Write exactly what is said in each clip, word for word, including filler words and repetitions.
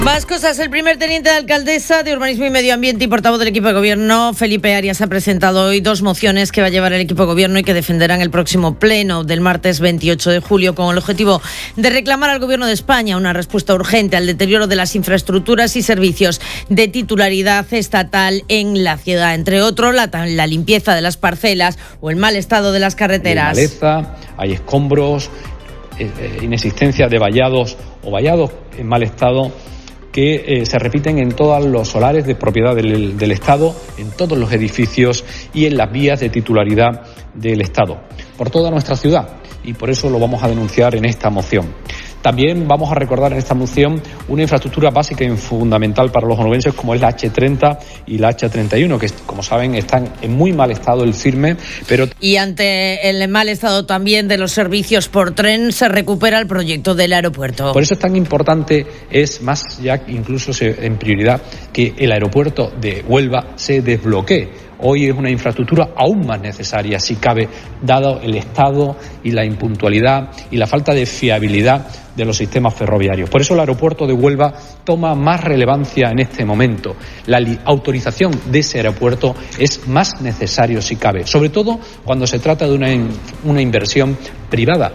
Más cosas. El primer teniente de alcaldesa de Urbanismo y Medio Ambiente y portavoz del equipo de gobierno, Felipe Arias, ha presentado hoy dos mociones que va a llevar el equipo de gobierno y que defenderán el próximo pleno del martes veintiocho de julio, con el objetivo de reclamar al gobierno de España una respuesta urgente al deterioro de las infraestructuras y servicios de titularidad estatal en la ciudad. Entre otros, la, la limpieza de las parcelas o el mal estado de las carreteras. Hay maleza, hay escombros, eh, inexistencia de vallados o vallados en mal estado, que eh, se repiten en todos los solares de propiedad del, del Estado, en todos los edificios y en las vías de titularidad del Estado, por toda nuestra ciudad, y por eso lo vamos a denunciar en esta moción. También vamos a recordar en esta moción una infraestructura básica y fundamental para los onubenses, como es la hache treinta y la hache treinta y uno, que, como saben, están en muy mal estado el firme. Pero Y ante el mal estado también de los servicios por tren, se recupera el proyecto del aeropuerto. Por eso es tan importante, es más ya incluso en prioridad, que el aeropuerto de Huelva se desbloquee. Hoy es una infraestructura aún más necesaria, si cabe, dado el estado y la impuntualidad y la falta de fiabilidad de los sistemas ferroviarios. Por eso el aeropuerto de Huelva toma más relevancia en este momento. La autorización de ese aeropuerto es más necesario, si cabe, sobre todo cuando se trata de una, una inversión privada.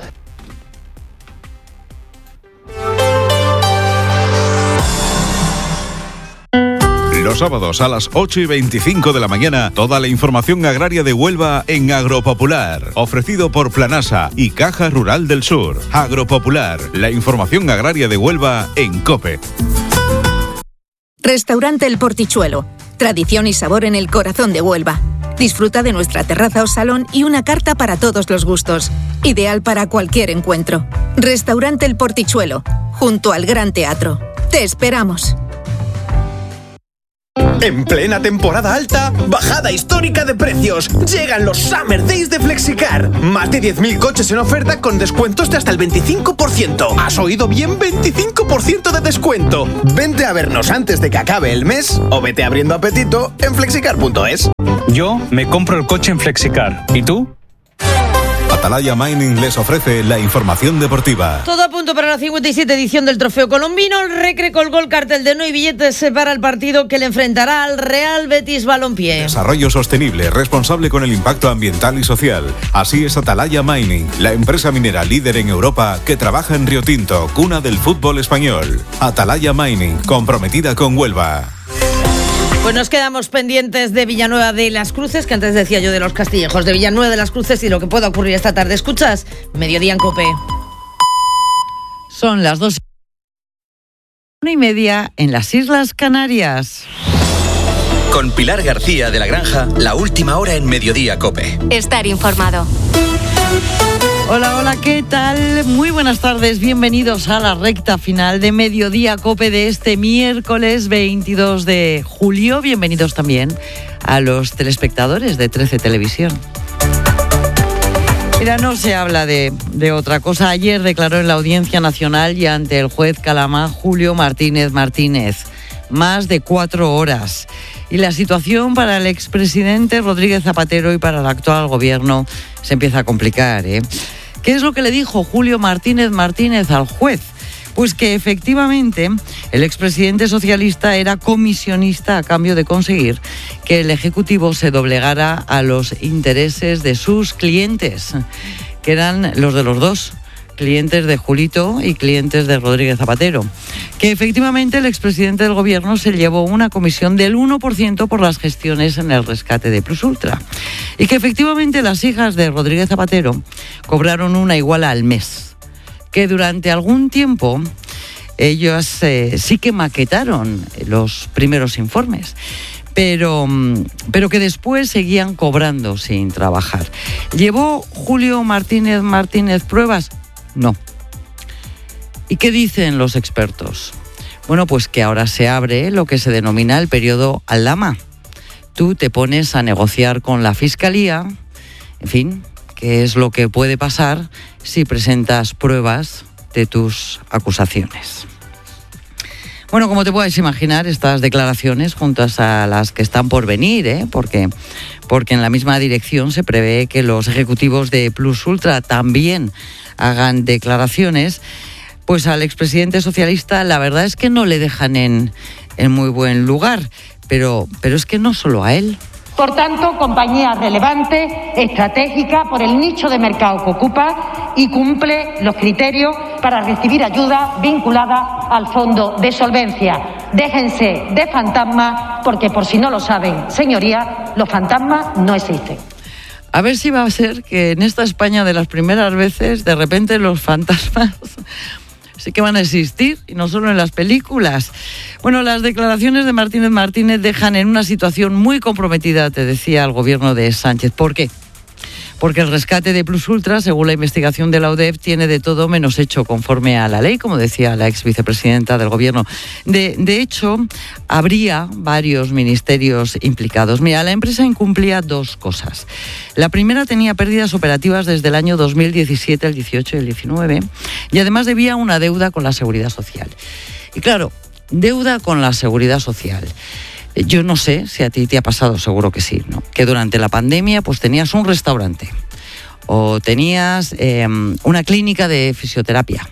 Los sábados a las ocho y veinticinco de la mañana, toda la información agraria de Huelva en Agropopular. Ofrecido por Planasa y Caja Rural del Sur. Agropopular, la información agraria de Huelva en COPE. Restaurante El Portichuelo. Tradición y sabor en el corazón de Huelva. Disfruta de nuestra terraza o salón y una carta para todos los gustos. Ideal para cualquier encuentro. Restaurante El Portichuelo, junto al Gran Teatro. Te esperamos. En plena temporada alta, bajada histórica de precios. Llegan los Summer Days de Flexicar. Más de diez mil coches en oferta con descuentos de hasta el veinticinco por ciento. ¿Has oído bien? veinticinco por ciento de descuento. Vente a vernos antes de que acabe el mes o vete abriendo apetito en flexicar punto es. Yo me compro el coche en Flexicar. ¿Y tú? Atalaya Mining les ofrece la información deportiva. Todo a punto para la cincuenta y siete edición del Trofeo Colombino. El Recre colgó el cartel de no hay billetes para el partido que le enfrentará al Real Betis Balompié. Desarrollo sostenible, responsable con el impacto ambiental y social. Así es Atalaya Mining, la empresa minera líder en Europa que trabaja en Río Tinto, cuna del fútbol español. Atalaya Mining, comprometida con Huelva. Pues nos quedamos pendientes de Villanueva de las Cruces, que antes decía yo de los Castillejos, de Villanueva de las Cruces y lo que pueda ocurrir esta tarde. ¿Escuchas? Mediodía en COPE. Son las dos y media en las Islas Canarias. Con Pilar García de la Granja, la última hora en Mediodía COPE. Estar informado. Hola, hola, ¿qué tal? Muy buenas tardes, bienvenidos a la recta final de Mediodía COPE de este miércoles veintidós de julio. Bienvenidos también a los telespectadores de trece Televisión. Mira, no se habla de, de otra cosa. Ayer declaró en la Audiencia Nacional y ante el juez Calamá Julio Martínez Martínez. Más de cuatro horas. Y la situación para el expresidente Rodríguez Zapatero y para el actual gobierno se empieza a complicar, ¿eh? ¿Qué es lo que le dijo Julio Martínez Martínez al juez? Pues que efectivamente el expresidente socialista era comisionista a cambio de conseguir que el Ejecutivo se doblegara a los intereses de sus clientes, que eran los de los dos. Clientes de Julito y clientes de Rodríguez Zapatero, que efectivamente el expresidente del gobierno se llevó una comisión del uno por ciento por las gestiones en el rescate de Plus Ultra y que efectivamente las hijas de Rodríguez Zapatero cobraron una iguala al mes, que durante algún tiempo ellos eh, sí que maquetaron los primeros informes, pero, pero que después seguían cobrando sin trabajar. ¿Llevó Julio Martínez Martínez pruebas? No. ¿Y qué dicen los expertos? Bueno, pues que ahora se abre lo que se denomina el periodo Aldama. Tú te pones a negociar con la Fiscalía, en fin, qué es lo que puede pasar si presentas pruebas de tus acusaciones. Bueno, como te puedes imaginar, estas declaraciones juntas a las que están por venir, ¿eh? porque, porque en la misma dirección se prevé que los ejecutivos de Plus Ultra también hagan declaraciones, pues al expresidente socialista la verdad es que no le dejan en, en muy buen lugar, pero, pero es que no solo a él. Por tanto, compañía relevante, estratégica por el nicho de mercado que ocupa y cumple los criterios para recibir ayuda vinculada al fondo de solvencia. Déjense de fantasmas, porque por si no lo saben, señorías, los fantasmas no existen. A ver si va a ser que en esta España de las primeras veces, de repente los fantasmas sí que van a existir, y no solo en las películas. Bueno, las declaraciones de Martínez Martínez dejan en una situación muy comprometida, te decía, al gobierno de Sánchez. ¿Por qué? Porque el rescate de Plus Ultra, según la investigación de la U D E F, tiene de todo menos hecho conforme a la ley, como decía la ex vicepresidenta del gobierno. De, de hecho, habría varios ministerios implicados. Mira, la empresa incumplía dos cosas. La primera tenía pérdidas operativas desde el año dos mil diecisiete, el dieciocho y el diecinueve, y además debía una deuda con la Seguridad Social. Y claro, deuda con la Seguridad Social. Yo no sé si a ti te ha pasado, seguro que sí, ¿no? Que durante la pandemia pues tenías un restaurante, o tenías eh, una clínica de fisioterapia,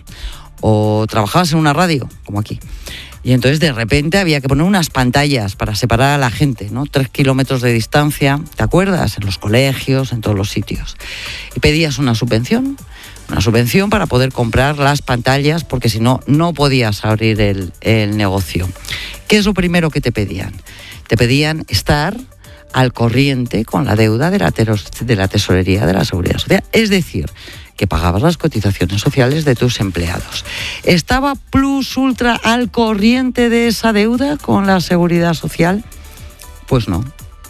o trabajabas en una radio, como aquí. Y entonces de repente había que poner unas pantallas para separar a la gente, ¿no? Tres kilómetros de distancia, ¿te acuerdas? En los colegios, en todos los sitios. Y pedías una subvención, una subvención para poder comprar las pantallas, porque si no, no podías abrir el, el negocio. ¿Qué es lo primero que te pedían? Te pedían estar al corriente con la deuda de la, teros, de la tesorería de la Seguridad Social. Es decir, que pagabas las cotizaciones sociales de tus empleados. ¿Estaba Plus Ultra al corriente de esa deuda con la Seguridad Social? Pues no.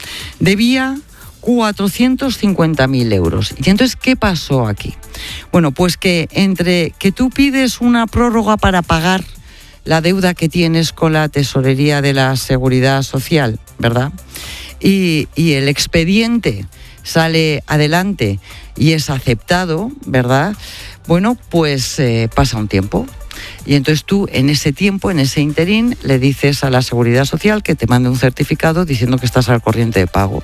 Debía cuatrocientos cincuenta mil euros. ¿Y entonces qué pasó aquí? Bueno, pues que entre que tú pides una prórroga para pagar la deuda que tienes con la tesorería de la Seguridad Social, ¿verdad? Y, y el expediente sale adelante y es aceptado, ¿verdad? Bueno, pues eh, pasa un tiempo. Y entonces tú, en ese tiempo, en ese interín, le dices a la Seguridad Social que te mande un certificado diciendo que estás al corriente de pago.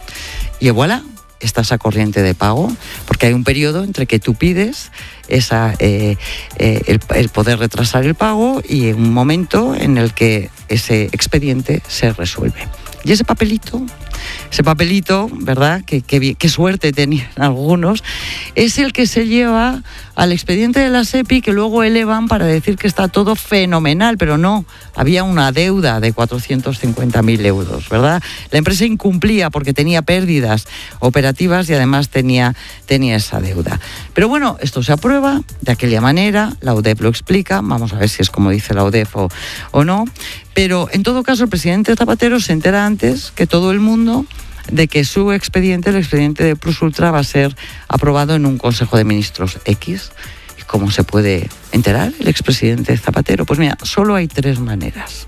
Y voilà, estás a corriente de pago, porque hay un periodo entre que tú pides esa, eh, eh, el, el poder retrasar el pago y un momento en el que ese expediente se resuelve. Y ese papelito, ese papelito, ¿verdad? Qué, qué, qué suerte tenían algunos, es el que se lleva al expediente de la SEPI, que luego elevan para decir que está todo fenomenal, pero no, había una deuda de cuatrocientos cincuenta mil euros, ¿verdad? La empresa incumplía porque tenía pérdidas operativas y además tenía, tenía esa deuda. Pero bueno, esto se aprueba de aquella manera, la U D E F lo explica, vamos a ver si es como dice la U D E F o, o no, pero en todo caso el presidente Zapatero se entera antes que todo el mundo de que su expediente, el expediente de Plus Ultra, va a ser aprobado en un Consejo de Ministros X. ¿Y cómo se puede enterar el expresidente Zapatero? Pues mira, solo hay tres maneras.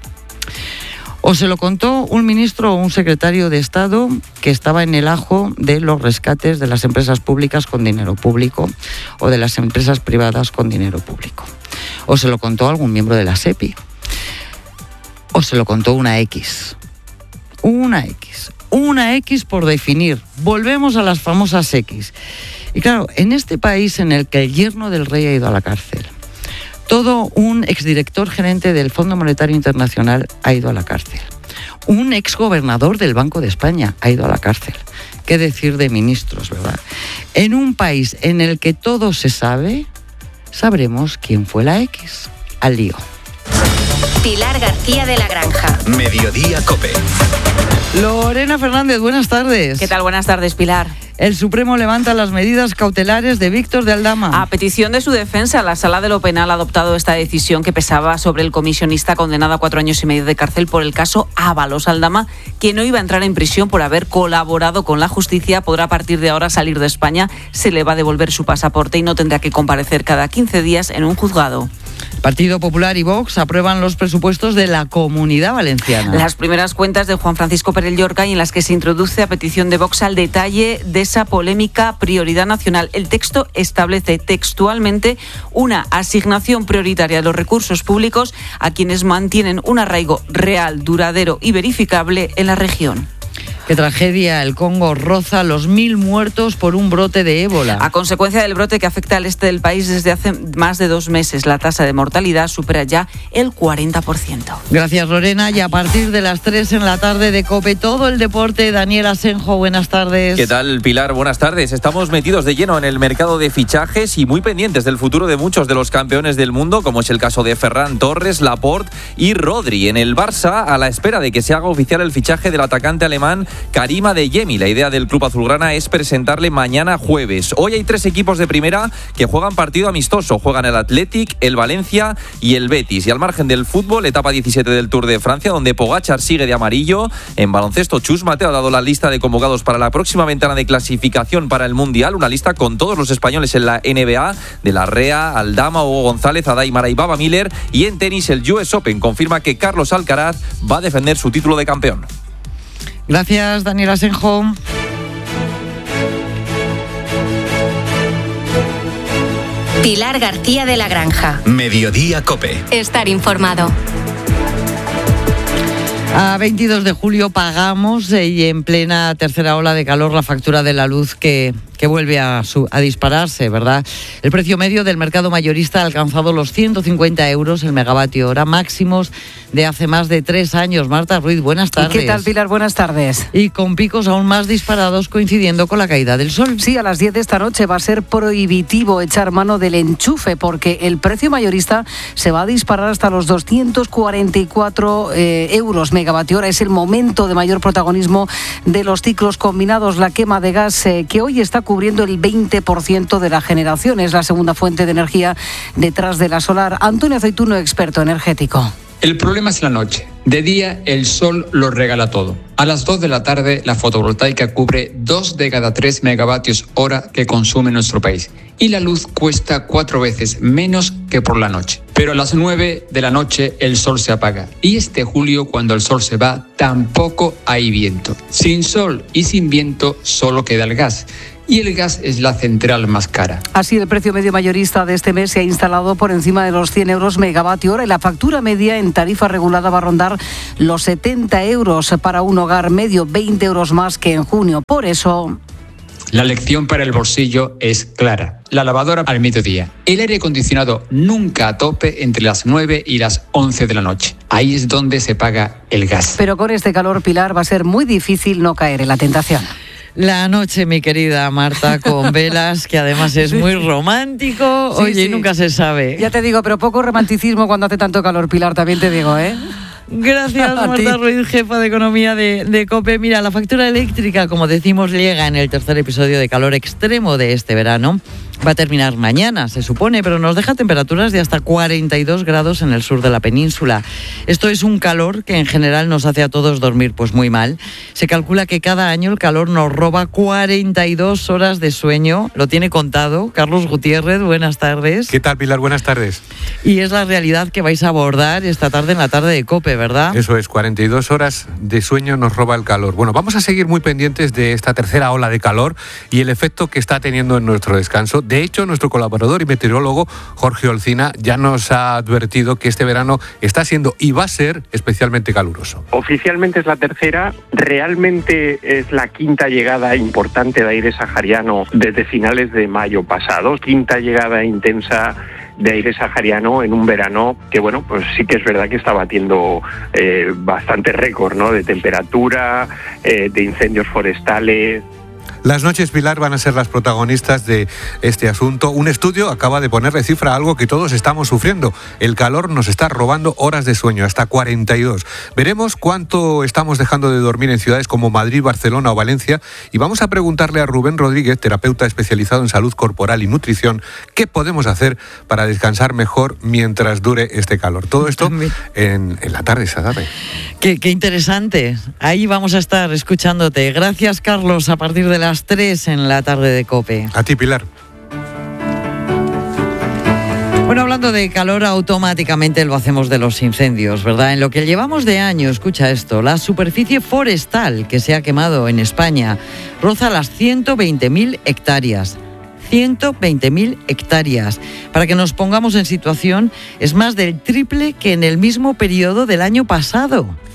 O se lo contó un ministro o un secretario de Estado que estaba en el ajo de los rescates de las empresas públicas con dinero público o de las empresas privadas con dinero público. O se lo contó algún miembro de la SEPI. O se lo contó una X. Una X. Una X por definir. Volvemos a las famosas X. Y claro, en este país en el que el yerno del rey ha ido a la cárcel, todo un exdirector gerente del Fondo Monetario Internacional ha ido a la cárcel, un exgobernador del Banco de España ha ido a la cárcel. ¿Qué decir de ministros, verdad? En un país en el que todo se sabe, sabremos quién fue la X. Al lío. Pilar García de la Granja. Mediodía COPE. Lorena Fernández, buenas tardes. ¿Qué tal? Buenas tardes, Pilar. El Supremo levanta las medidas cautelares de Víctor de Aldama. A petición de su defensa, la Sala de lo Penal ha adoptado esta decisión que pesaba sobre el comisionista condenado a cuatro años y medio de cárcel por el caso Ábalos. Aldama, que no iba a entrar en prisión por haber colaborado con la justicia, podrá a partir de ahora salir de España, se le va a devolver su pasaporte y no tendrá que comparecer cada quince días en un juzgado. Partido Popular y Vox aprueban los presupuestos de la Comunidad Valenciana. Las primeras cuentas de Juan Francisco Pérez Llorca, y en las que se introduce a petición de Vox al detalle de esa polémica prioridad nacional. El texto establece textualmente una asignación prioritaria de los recursos públicos a quienes mantienen un arraigo real, duradero y verificable en la región. Qué tragedia, el Congo roza los mil muertos por un brote de ébola. A consecuencia del brote que afecta al este del país desde hace más de dos meses, la tasa de mortalidad supera ya el cuarenta por ciento. Gracias, Lorena. Y a partir de las tres en la tarde de COPE, todo el deporte. Daniel Asenjo, buenas tardes. ¿Qué tal, Pilar? Buenas tardes. Estamos metidos de lleno en el mercado de fichajes y muy pendientes del futuro de muchos de los campeones del mundo, como es el caso de Ferran Torres, Laporte y Rodri. En el Barça, a la espera de que se haga oficial el fichaje del atacante alemán Karim Adeyemi. La idea del club azulgrana es presentarle mañana jueves. Hoy hay tres equipos de primera que juegan partido amistoso. Juegan el Athletic, el Valencia y el Betis. Y al margen del fútbol, etapa diecisiete del Tour de Francia, donde Pogačar sigue de amarillo. En baloncesto, Chus Mateo ha dado la lista de convocados para la próxima ventana de clasificación para el Mundial. Una lista con todos los españoles en la N B A, de la Rea, Aldama, Hugo González, Adaimara y Baba Miller. Y en tenis, el U S Open confirma que Carlos Alcaraz va a defender su título de campeón. Gracias, Daniel Asenjo. Pilar García de la Granja. Mediodía COPE. Estar informado. A veintidós de julio pagamos eh, y en plena tercera ola de calor la factura de la luz que, que vuelve a, su, a dispararse, ¿verdad? El precio medio del mercado mayorista ha alcanzado los ciento cincuenta euros el megavatio hora, máximos de hace más de tres años. Marta Ruiz, buenas tardes. ¿Qué tal, Pilar? Buenas tardes. Y con picos aún más disparados coincidiendo con la caída del sol. Sí, a las diez de esta noche va a ser prohibitivo echar mano del enchufe porque el precio mayorista se va a disparar hasta los doscientos cuarenta y cuatro eh, euros megavatio hora. Es el momento de mayor protagonismo de los ciclos combinados. La quema de gas eh, que hoy está cubriendo el veinte por ciento de la generación. Es la segunda fuente de energía detrás de la solar. Antonio Aceituno, experto energético. El problema es la noche. De día el sol lo regala todo. A las dos de la tarde la fotovoltaica cubre dos de cada tres megavatios hora que consume nuestro país. Y la luz cuesta cuatro veces menos que por la noche. Pero a las nueve de la noche el sol se apaga. Y este julio, cuando el sol se va, tampoco hay viento. Sin sol y sin viento solo queda el gas. Y el gas es la central más cara. Así, el precio medio mayorista de este mes se ha instalado por encima de los cien euros megavatio hora y la factura media en tarifa regulada va a rondar los setenta euros para un hogar medio, veinte euros más que en junio. Por eso... La lección para el bolsillo es clara. La lavadora al mediodía. El aire acondicionado nunca a tope entre las nueve y las once de la noche. Ahí es donde se paga el gas. Pero con este calor, Pilar, va a ser muy difícil no caer en la tentación. La noche, mi querida Marta, con velas, que además es muy romántico. Sí, Oye, sí. nunca se sabe. Ya te digo, pero poco romanticismo cuando hace tanto calor, Pilar, también te digo, ¿eh? Gracias, Marta Ruiz, jefa de Economía de, de COPE. Mira, la factura eléctrica, como decimos, llega en el tercer episodio de calor extremo de este verano. Va a terminar mañana, se supone, pero nos deja temperaturas de hasta cuarenta y dos grados en el sur de la península. Esto es un calor que en general nos hace a todos dormir pues muy mal. Se calcula que cada año el calor nos roba cuarenta y dos horas de sueño. Lo tiene contado Carlos Gutiérrez, buenas tardes. ¿Qué tal, Pilar? Buenas tardes. Y es la realidad que vais a abordar esta tarde en la tarde de COPE, ¿verdad? Eso es, cuarenta y dos horas de sueño nos roba el calor. Bueno, vamos a seguir muy pendientes de esta tercera ola de calor y el efecto que está teniendo en nuestro descanso. De hecho, nuestro colaborador y meteorólogo Jorge Olcina ya nos ha advertido que este verano está siendo y va a ser especialmente caluroso. Oficialmente es la tercera, realmente es la quinta llegada importante de aire sahariano desde finales de mayo pasado, quinta llegada intensa de aire sahariano en un verano que, bueno, pues sí que es verdad que está batiendo eh, bastante récord, ¿no?, de temperatura, eh, de incendios forestales. Las noches, Pilar, van a ser las protagonistas de este asunto. Un estudio acaba de ponerle cifra a algo que todos estamos sufriendo. El calor nos está robando horas de sueño, hasta cuarenta y dos. Veremos cuánto estamos dejando de dormir en ciudades como Madrid, Barcelona o Valencia. Y vamos a preguntarle a Rubén Rodríguez, terapeuta especializado en salud corporal y nutrición, qué podemos hacer para descansar mejor mientras dure este calor. Todo esto en, en la tarde, esa tarde. Qué, qué interesante. Ahí vamos a estar escuchándote. Gracias, Carlos, a partir de las tres en la tarde de COPE. A ti, Pilar. Bueno, hablando de calor, automáticamente lo hacemos de los incendios, ¿verdad? En lo que llevamos de año, escucha esto, la superficie forestal que se ha quemado en España roza las ciento veinte mil hectáreas. ciento veinte mil hectáreas. Para que nos pongamos en situación, es más del triple que en el mismo periodo del año pasado.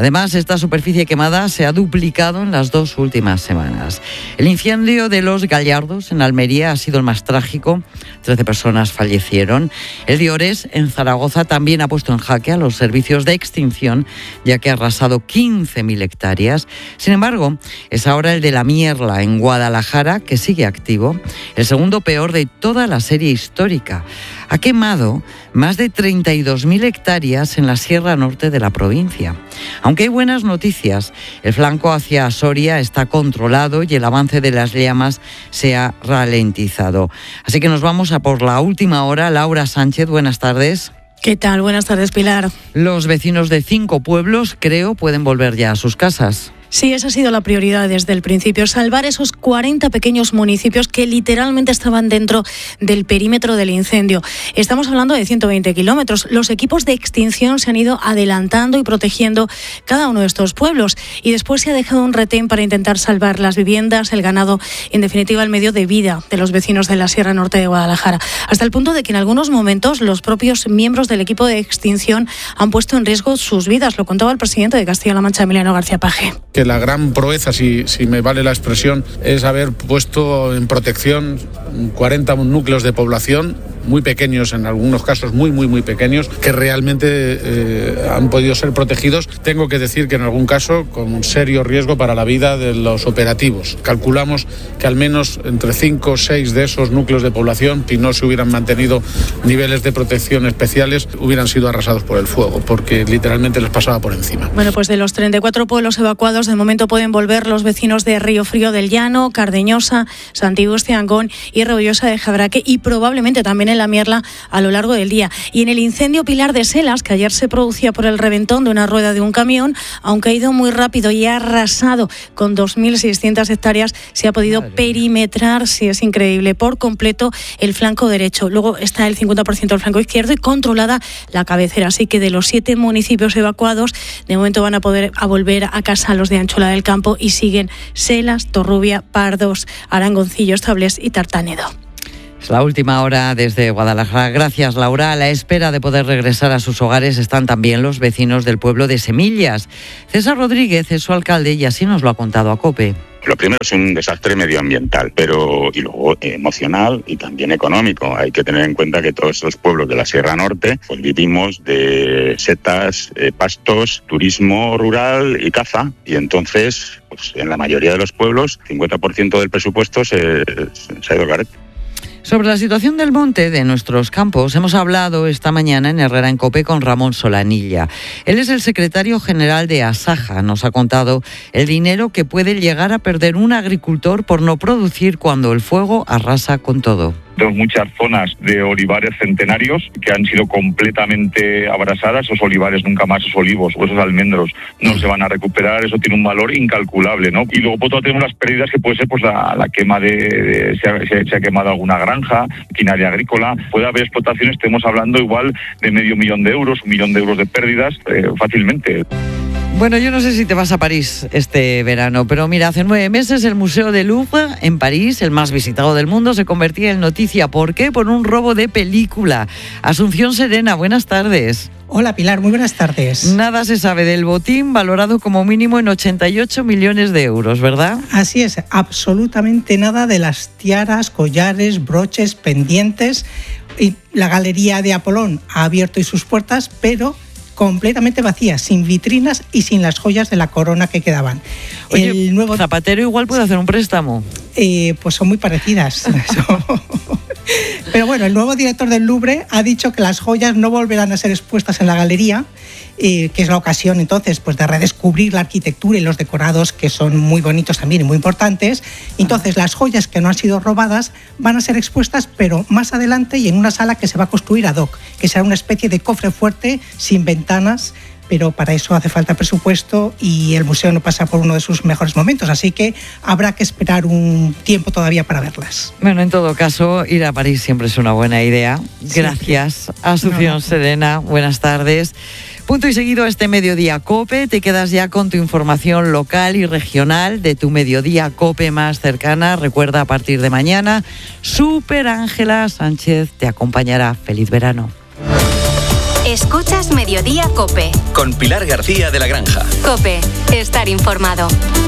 Además, esta superficie quemada se ha duplicado en las dos últimas semanas. El incendio de Los Gallardos, en Almería, ha sido el más trágico. Trece personas fallecieron. El de Ores, en Zaragoza, también ha puesto en jaque a los servicios de extinción, ya que ha arrasado quince mil hectáreas. Sin embargo, es ahora el de La Mierla, en Guadalajara, que sigue activo, el segundo peor de toda la serie histórica. Ha quemado más de treinta y dos mil hectáreas en la Sierra Norte de la provincia. Aunque hay buenas noticias, el flanco hacia Soria está controlado y el avance de las llamas se ha ralentizado. Así que nos vamos a por la última hora. Laura Sánchez, buenas tardes. ¿Qué tal? Buenas tardes, Pilar. Los vecinos de cinco pueblos, creo, pueden volver ya a sus casas. Sí, esa ha sido la prioridad desde el principio, salvar esos cuarenta pequeños municipios que literalmente estaban dentro del perímetro del incendio. Estamos hablando de ciento veinte kilómetros. Los equipos de extinción se han ido adelantando y protegiendo cada uno de estos pueblos y después se ha dejado un retén para intentar salvar las viviendas, el ganado, en definitiva el medio de vida de los vecinos de la Sierra Norte de Guadalajara. Hasta el punto de que en algunos momentos los propios miembros del equipo de extinción han puesto en riesgo sus vidas. Lo contaba el presidente de Castilla-La Mancha, Emiliano García Paje. Que la gran proeza, si, si me vale la expresión, es haber puesto en protección cuarenta núcleos de población muy pequeños, en algunos casos muy, muy, muy pequeños, que realmente eh, han podido ser protegidos. Tengo que decir que en algún caso con un serio riesgo para la vida de los operativos. Calculamos que al menos entre cinco o seis de esos núcleos de población, si no se hubieran mantenido niveles de protección especiales, hubieran sido arrasados por el fuego, porque literalmente les pasaba por encima. Bueno, pues de los treinta y cuatro pueblos evacuados, de momento pueden volver los vecinos de Río Frío del Llano, Cardeñosa, Santigüste, Angón y Rebollosa de Jabraque, y probablemente también en La Mierla a lo largo del día. Y en el incendio Pilar de Selas, que ayer se producía por el reventón de una rueda de un camión, aunque ha ido muy rápido y ha arrasado con dos mil seiscientas hectáreas, se ha podido Madre. perimetrar, sí, es increíble, por completo el flanco derecho. Luego está el cincuenta por ciento del flanco izquierdo y controlada la cabecera. Así que de los siete municipios evacuados, de momento van a poder a volver a casa los de Anchola del Campo y siguen Selas, Torrubia, Pardos, Arangoncillo, Estables y Tartanedo. Es la última hora desde Guadalajara. Gracias, Laura. A la espera de poder regresar a sus hogares están también los vecinos del pueblo de Semillas. César Rodríguez es su alcalde y así nos lo ha contado a COPE. Lo primero es un desastre medioambiental, pero y luego emocional y también económico. Hay que tener en cuenta que todos estos pueblos de la Sierra Norte pues vivimos de setas, eh, pastos, turismo rural y caza. Y entonces, pues en la mayoría de los pueblos, cincuenta por ciento del presupuesto se, se ha ido al garete. Sobre la situación del monte de nuestros campos hemos hablado esta mañana en Herrera en COPE con Ramón Solanilla. Él es el secretario general de Asaja. Nos ha contado el dinero que puede llegar a perder un agricultor por no producir cuando el fuego arrasa con todo. Tenemos muchas zonas de olivares centenarios que han sido completamente abrasadas. Esos olivares nunca más, esos olivos o esos almendros no se van a recuperar. Eso tiene un valor incalculable, ¿no? Y luego por otro tenemos las pérdidas que puede ser pues la, la quema de, de se, ha, se, se ha quemado alguna granja, maquinaria agrícola. Puede haber explotaciones, estemos hablando igual de medio millón de euros, un millón de euros de pérdidas eh, fácilmente. Bueno, yo no sé si te vas a París este verano, pero mira, hace nueve meses el Museo del Louvre en París, el más visitado del mundo, se convertía en noticia. ¿Por qué? Por un robo de película. Asunción Serena, buenas tardes. Hola Pilar, muy buenas tardes. Nada se sabe del botín, valorado como mínimo en ochenta y ocho millones de euros, ¿verdad? Así es, absolutamente nada de las tiaras, collares, broches, pendientes. Y la Galería de Apolón ha abierto hoy sus puertas, pero completamente vacía, sin vitrinas y sin las joyas de la corona que quedaban. Oye, el nuevo Zapatero igual puede hacer un préstamo. Eh, pues son muy parecidas. Pero bueno, el nuevo director del Louvre ha dicho que las joyas no volverán a ser expuestas en la galería, eh, que es la ocasión entonces pues de redescubrir la arquitectura y los decorados, que son muy bonitos también y muy importantes. Entonces las joyas que no han sido robadas van a ser expuestas, pero más adelante y en una sala que se va a construir ad hoc, que será una especie de cofre fuerte sin ventanas, pero para eso hace falta presupuesto y el museo no pasa por uno de sus mejores momentos, así que habrá que esperar un tiempo todavía para verlas. Bueno, en todo caso, ir a París siempre es una buena idea. Gracias, sí. Asunción no, no. Serena, buenas tardes. Punto y seguido a este Mediodía COPE, te quedas ya con tu información local y regional de tu Mediodía COPE más cercana. Recuerda, a partir de mañana, Super Ángela Sánchez te acompañará. Feliz verano. Escuchas Mediodía COPE. Con Pilar García de la Granja. COPE. Estar informado.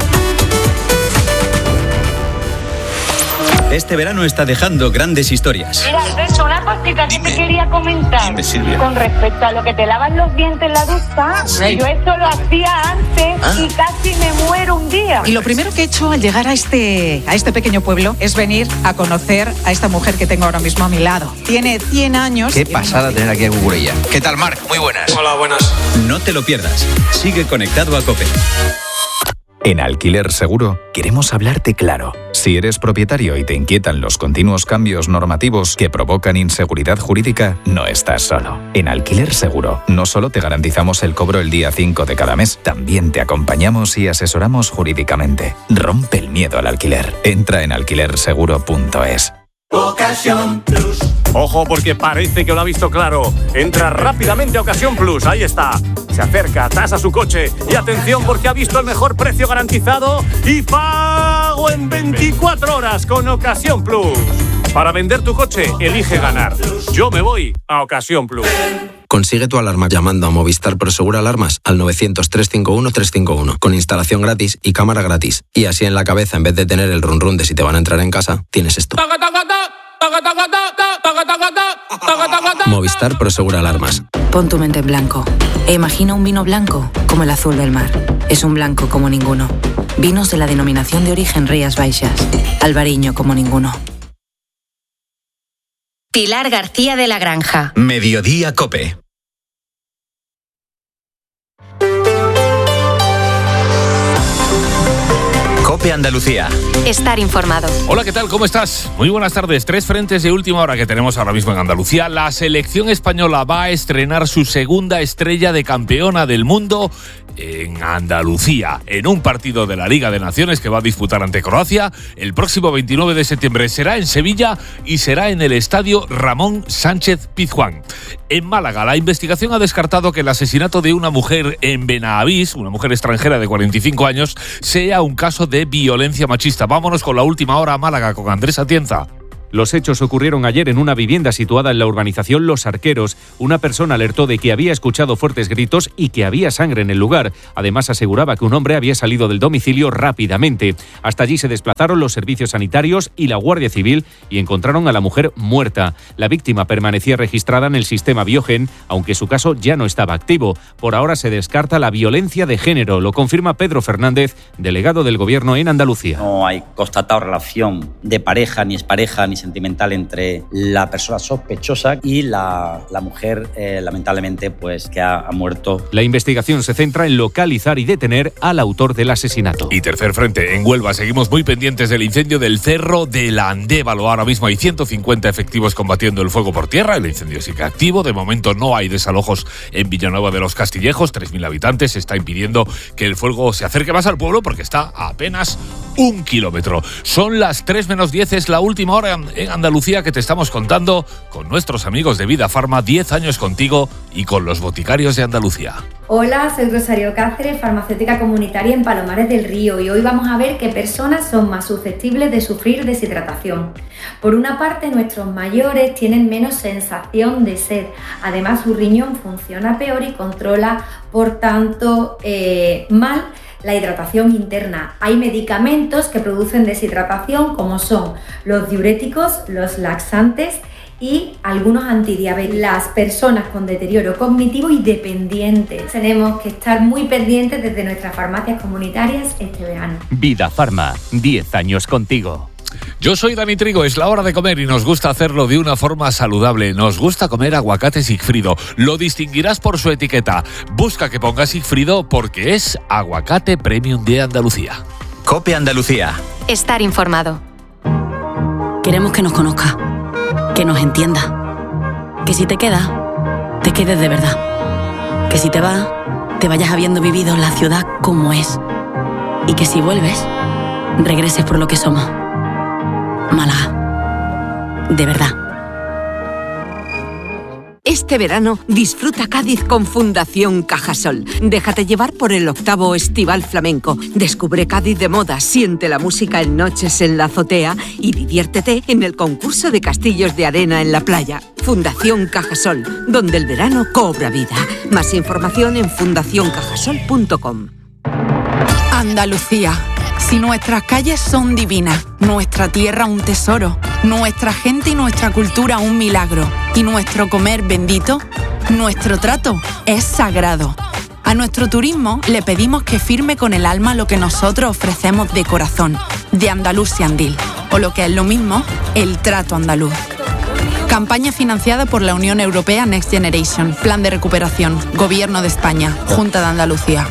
Este verano está dejando grandes historias. Mira, Alberto, una cosita que te quería comentar. Dime, Silvia. Con respecto a lo que te lavas los dientes en la ducha, Sí. yo esto lo hacía antes Ah. y casi me muero un día. Y lo primero que he hecho al llegar a este, a este pequeño pueblo es venir a conocer a esta mujer que tengo ahora mismo a mi lado. Tiene cien años. Qué pasada tener aquí a Cucurella. ¿Qué tal, Marc? Muy buenas. Hola, buenas. No te lo pierdas. Sigue conectado a COPE. En Alquiler Seguro queremos hablarte claro. Si eres propietario y te inquietan los continuos cambios normativos que provocan inseguridad jurídica, no estás solo. En Alquiler Seguro no solo te garantizamos el cobro el día cinco de cada mes, también te acompañamos y asesoramos jurídicamente. Rompe el miedo al alquiler. Entra en alquiler seguro punto es. Ocasión Plus. Ojo, porque parece que lo ha visto claro. Entra rápidamente a Ocasión Plus. Ahí está. Se acerca, tasa su coche. Y atención, porque ha visto el mejor precio garantizado y pago en veinticuatro horas con Ocasión Plus. Para vender tu coche, elige ganar. Yo me voy a Ocasión Plus. Consigue tu alarma llamando a Movistar Prosegura Alarmas al novecientos, trescientos cincuenta y uno, trescientos cincuenta y uno, con instalación gratis y cámara gratis. Y así en la cabeza, en vez de tener el run run de si te van a entrar en casa, tienes esto. Movistar Prosegura Alarmas. Pon tu mente en blanco e imagina un vino blanco como el azul del mar. Es un blanco como ninguno. Vinos de la denominación de origen Rías Baixas. Albariño como ninguno. Pilar García de la Granja. Mediodía COPE. COPE Andalucía. Estar informado. Hola, ¿qué tal? ¿Cómo estás? Muy buenas tardes. Tres frentes de última hora que tenemos ahora mismo en Andalucía. La selección española va a estrenar su segunda estrella de campeona del mundo en Andalucía, en un partido de la Liga de Naciones que va a disputar ante Croacia el próximo veintinueve de septiembre. Será en Sevilla y será en el estadio Ramón Sánchez Pizjuán. En Málaga, la investigación ha descartado que el asesinato de una mujer en Benavís, una mujer extranjera de cuarenta y cinco años, sea un caso de violencia machista. Vámonos con la última hora a Málaga con Andrés Atienza. Los hechos ocurrieron ayer en una vivienda situada en la urbanización Los Arqueros. Una persona alertó de que había escuchado fuertes gritos y que había sangre en el lugar. Además, aseguraba que un hombre había salido del domicilio rápidamente. Hasta allí se desplazaron los servicios sanitarios y la Guardia Civil y encontraron a la mujer muerta. La víctima permanecía registrada en el sistema Biogen, aunque su caso ya no estaba activo. Por ahora se descarta la violencia de género, lo confirma Pedro Fernández, delegado del Gobierno en Andalucía. No hay constatado relación de pareja, ni expareja, ni sentimental entre la persona sospechosa y la, la mujer, eh, lamentablemente, pues que ha, ha muerto. La investigación se centra en localizar y detener al autor del asesinato. Y tercer frente, en Huelva seguimos muy pendientes del incendio del Cerro del Andévalo. Ahora mismo hay ciento cincuenta efectivos combatiendo el fuego por tierra. El incendio sigue activo. De momento no hay desalojos en Villanueva de los Castillejos. tres mil habitantes. Está impidiendo que el fuego se acerque más al pueblo porque está a apenas un kilómetro. Son las tres menos diez, es la última hora en Andalucía que te estamos contando con nuestros amigos de Vida Farma, diez años contigo y con los boticarios de Andalucía. Hola, soy Rosario Cáceres, farmacéutica comunitaria en Palomares del Río, y hoy vamos a ver qué personas son más susceptibles de sufrir deshidratación. Por una parte, nuestros mayores tienen menos sensación de sed, además su riñón funciona peor y controla, por tanto, eh, mal la hidratación interna. Hay medicamentos que producen deshidratación, como son los diuréticos, los laxantes y algunos antidiabéticos. Las personas con deterioro cognitivo y dependientes. Tenemos que estar muy pendientes desde nuestras farmacias comunitarias este verano. Vida Farma, diez años contigo. Yo soy Dani Trigo, es la hora de comer y nos gusta hacerlo de una forma saludable. Nos gusta comer aguacate Sigfrido. Lo distinguirás por su etiqueta. Busca que ponga Sigfrido porque es aguacate premium de Andalucía. COPE Andalucía. Estar informado. Queremos que nos conozca, que nos entienda, que si te quedas, te quedes de verdad, que si te vas, te vayas habiendo vivido la ciudad como es, y que si vuelves, regreses por lo que somos. Málaga, de verdad. Este verano disfruta Cádiz con Fundación Cajasol. Déjate llevar por el octavo Estival Flamenco. Descubre Cádiz de moda, siente la música en noches en la azotea y diviértete en el concurso de castillos de arena en la playa. Fundación Cajasol, donde el verano cobra vida. Más información en fundación cajasol punto com. Andalucía. Si nuestras calles son divinas, nuestra tierra un tesoro, nuestra gente y nuestra cultura un milagro, y nuestro comer bendito, nuestro trato es sagrado. A nuestro turismo le pedimos que firme con el alma lo que nosotros ofrecemos de corazón, de Andalusian Deal, o lo que es lo mismo, el trato andaluz. Campaña financiada por la Unión Europea Next Generation, Plan de Recuperación, Gobierno de España, Junta de Andalucía.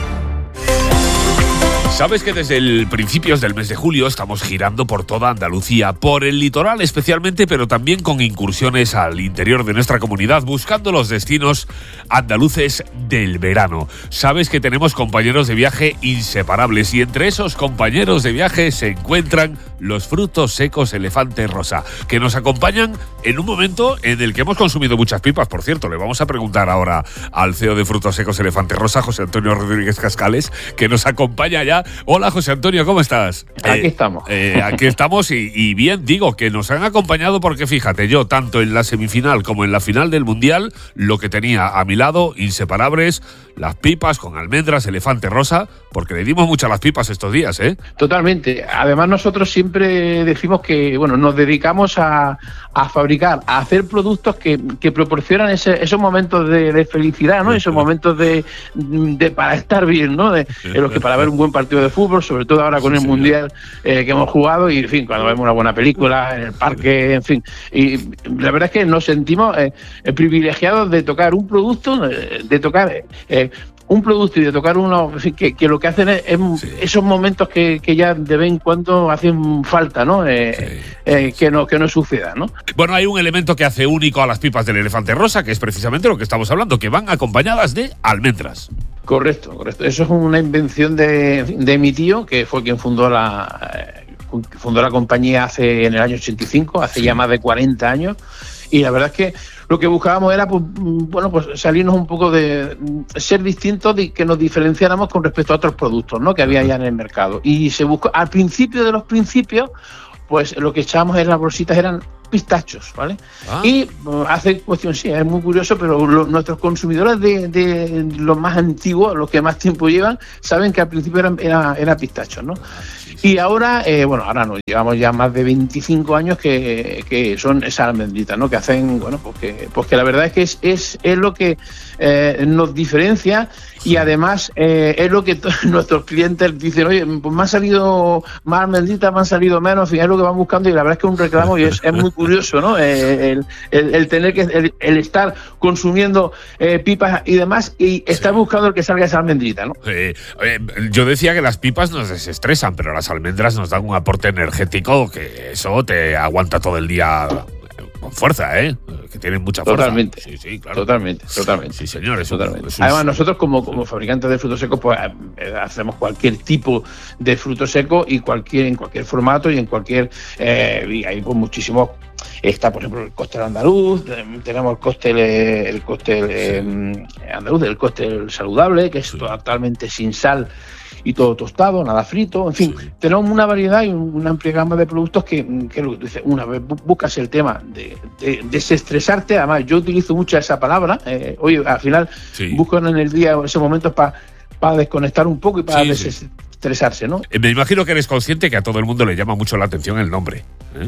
Sabes que desde el principios del mes de julio estamos girando por toda Andalucía, por el litoral especialmente, pero también con incursiones al interior de nuestra comunidad, buscando los destinos andaluces del verano. Sabes que tenemos compañeros de viaje inseparables y entre esos compañeros de viaje se encuentran los frutos secos Elefante Rosa, que nos acompañan en un momento en el que hemos consumido muchas pipas. Por cierto, le vamos a preguntar ahora al C E O de Frutos Secos Elefante Rosa, José Antonio Rodríguez Cascales, que nos acompaña ya. Hola, José Antonio, ¿cómo estás? Aquí eh, estamos. Eh, aquí estamos y, y bien, digo, que nos han acompañado porque, fíjate, yo tanto en la semifinal como en la final del Mundial, lo que tenía a mi lado, inseparables, las pipas con almendras Elefante Rosa, porque le dimos muchas las pipas estos días, ¿eh? Totalmente. Además, nosotros siempre decimos que, bueno, nos dedicamos a, a fabricar, a hacer productos que, que proporcionan ese, esos momentos de, de felicidad, ¿no? Esos momentos de, de para estar bien, ¿no? De, en los que para ver un buen partido de fútbol, sobre todo ahora con sí, el señor. Mundial eh, que hemos jugado y, en fin, cuando vemos una buena película en el parque, en fin. Y la verdad es que nos sentimos eh, privilegiados de tocar un producto, de tocar eh, un producto y de tocar uno, en fin, que, que lo que hacen es, es sí. esos momentos que, que ya de vez en cuando hacen falta, ¿no? Eh, sí. eh, que no que no suceda, ¿no? Bueno, hay un elemento que hace único a las pipas del Elefante Rosa, que es precisamente lo que estamos hablando, que van acompañadas de almendras. Correcto, correcto. Eso es una invención de, de mi tío, que fue quien fundó la fundó la compañía hace en el año ochenta y cinco, hace sí. ya más de cuarenta años, y la verdad es que lo que buscábamos era, pues, bueno, pues salirnos un poco de ser distintos, de que nos diferenciáramos con respecto a otros productos, ¿no? Que había ya en el mercado. Y se buscó, al principio de los principios, pues lo que echábamos en las bolsitas eran pistachos, ¿vale? Ah. Y uh, hace cuestión, sí, es muy curioso, pero lo, nuestros consumidores de, de los más antiguos, los que más tiempo llevan, saben que al principio eran era, era pistachos, ¿no? Y ahora, eh, bueno, ahora nos llevamos ya más de veinticinco años que, que son esas almendritas, ¿no? Que hacen, bueno, pues que, pues que la verdad es que es, es, es lo que eh, nos diferencia y además eh, es lo que t- nuestros clientes dicen, oye, pues me han salido más almendritas, me han salido menos, en fin, es lo que van buscando y la verdad es que es un reclamo y es, es muy curioso, ¿no? Eh, el, el, el tener que, el, el estar consumiendo eh, pipas y demás y estar sí. buscando el que salga esa almendrita, ¿no? Eh, eh, yo decía que las pipas nos desestresan, pero las almendras nos dan un aporte energético que eso te aguanta todo el día con fuerza, ¿eh? Que tienen mucha fuerza. Totalmente. Sí, sí, claro. Totalmente, totalmente. Sí, señor. Eso, totalmente. Eso Además, es... nosotros como, como fabricantes de frutos secos, pues eh, hacemos cualquier tipo de fruto seco y cualquier en cualquier formato y en cualquier... Eh, y hay pues muchísimos... Está, por ejemplo, el cóctel andaluz, tenemos el cóctel, el cóctel eh, andaluz, el cóctel saludable, que es sí. totalmente sin sal y todo tostado, nada frito, en fin, sí. tenemos una variedad y una amplia gama de productos que, que lo que dice, una vez buscas el tema de, de desestresarte, además yo utilizo mucho esa palabra, eh, oye, al final sí. buscan en el día esos momentos para para desconectar un poco y para sí, desestresarse, ¿no? Me imagino que eres consciente que a todo el mundo le llama mucho la atención el nombre, ¿eh?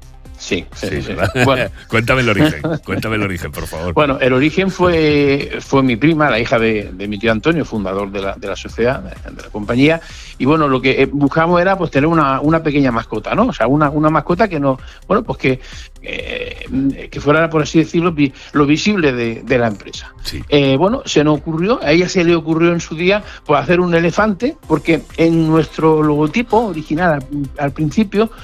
Sí, sí, sí, sí. Bueno. Cuéntame el origen, cuéntame el origen, por favor. Bueno, el origen fue fue mi prima, la hija de, de mi tío Antonio, fundador de la, de la sociedad, de, de la compañía, y bueno, lo que buscamos era pues tener una, una pequeña mascota, ¿no? O sea, una, una mascota que no, bueno, pues que, eh, que fuera, por así decirlo, vi, lo visible de, de la empresa. Sí. Eh, bueno, se nos ocurrió, a ella se le ocurrió en su día, pues hacer un elefante, porque en nuestro logotipo original, al, al principio,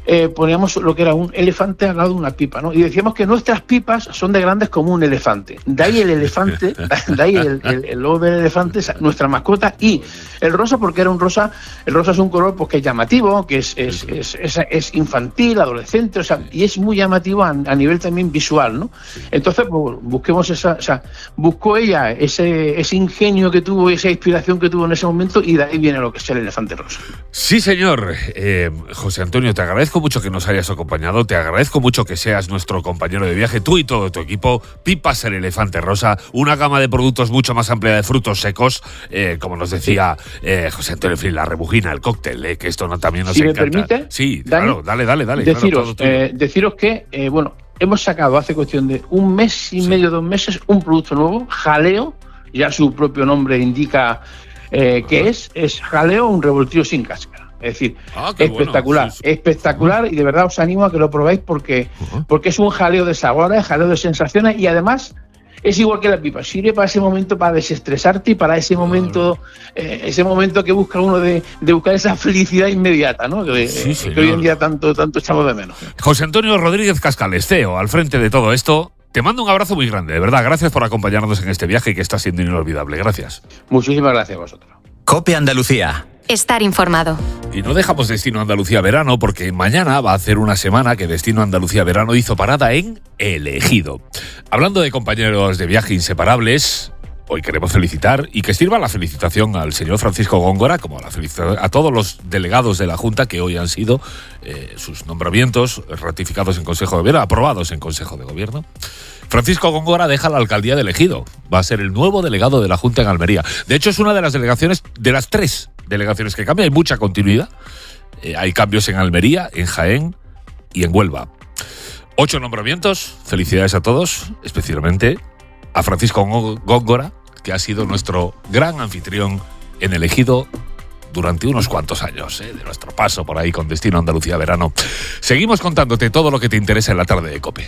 eh, poníamos lo que era un elefante al lado de una pipa, ¿no? Y decíamos que nuestras pipas son de grandes como un elefante. De ahí el elefante, de ahí el, el, el logo del elefante, nuestra mascota, y el rosa porque era un rosa, el rosa es un color pues, que es llamativo, que es, es, es, es, es infantil, adolescente, o sea, y es muy llamativo a, a nivel también visual, ¿no? Entonces, pues, busquemos esa, o sea, buscó ella ese, ese ingenio que tuvo, esa inspiración que tuvo en ese momento, y de ahí viene lo que es el elefante rosa. Sí, señor. Eh, José Antonio, te agradezco mucho que nos hayas acompañado, te agradezco mucho que seas nuestro compañero de viaje, tú y todo tu equipo. Pipas el elefante rosa, una gama de productos mucho más amplia de frutos secos, eh, como nos decía eh, José Antonio Fri, la rebujina, el cóctel, eh, que esto no, también nos si encanta. Me permite, sí, Dani, claro, dale, dale, dale. Deciros, claro, eh, deciros que, eh, bueno, hemos sacado hace cuestión de un mes y sí. medio, dos meses, un producto nuevo, Jaleo, ya su propio nombre indica eh, que es, es Jaleo, un revoltillo sin cáscara. Es decir, ah, espectacular, bueno. sí, sí. espectacular, uh-huh. y de verdad os animo a que lo probéis porque, uh-huh. porque es un jaleo de sabores, jaleo de sensaciones, y además es igual que la pipa, sirve para ese momento, para desestresarte y para ese momento, eh, ese momento que busca uno de, de buscar esa felicidad inmediata, ¿no? Que, sí, que hoy en día tanto, tanto echamos de menos. José Antonio Rodríguez Cascales, C E O, al frente de todo esto. Te mando un abrazo muy grande, de verdad. Gracias por acompañarnos en este viaje que está siendo inolvidable. Gracias. Muchísimas gracias a vosotros. COPE Andalucía. Estar informado. Y no dejamos Destino Andalucía Verano porque mañana va a hacer una semana que Destino Andalucía Verano hizo parada en El Ejido. Hablando de compañeros de viaje inseparables, hoy queremos felicitar, y que sirva la felicitación al señor Francisco Góngora, como a, la felicitación a todos los delegados de la Junta que hoy han sido eh, sus nombramientos ratificados en Consejo de Gobierno, aprobados en Consejo de Gobierno. Francisco Góngora deja la alcaldía del Ejido. Va a ser el nuevo delegado de la Junta en Almería. De hecho, es una de las delegaciones, de las tres delegaciones que cambia. Hay mucha continuidad. Eh, hay cambios en Almería, en Jaén y en Huelva. Ocho nombramientos. Felicidades a todos, especialmente a Francisco Góngora, que ha sido nuestro gran anfitrión en El Ejido durante unos cuantos años, ¿eh? de nuestro paso por ahí con Destino Andalucía Verano. Seguimos contándote todo lo que te interesa en la tarde de COPE.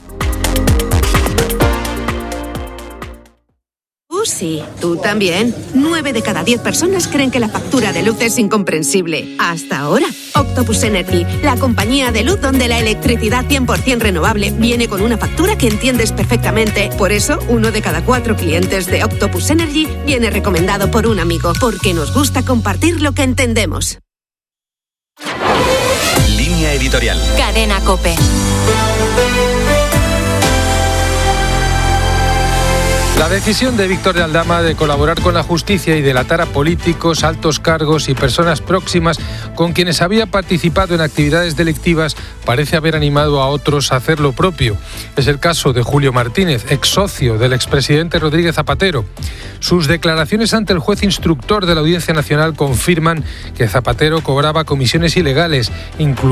Uh, sí, tú también. Nueve de cada diez personas creen que la factura de luz es incomprensible. Hasta ahora. Octopus Energy, la compañía de luz donde la electricidad cien por ciento renovable viene con una factura que entiendes perfectamente. Por eso, uno de cada cuatro clientes de Octopus Energy viene recomendado por un amigo, porque nos gusta compartir lo que entendemos. Línea editorial. Cadena COPE. La decisión de Víctor de Aldama de colaborar con la justicia y delatar a políticos, altos cargos y personas próximas con quienes había participado en actividades delictivas parece haber animado a otros a hacer lo propio. Es el caso de Julio Martínez, ex socio del expresidente Rodríguez Zapatero. Sus declaraciones ante el juez instructor de la Audiencia Nacional confirman que Zapatero cobraba comisiones ilegales, incluso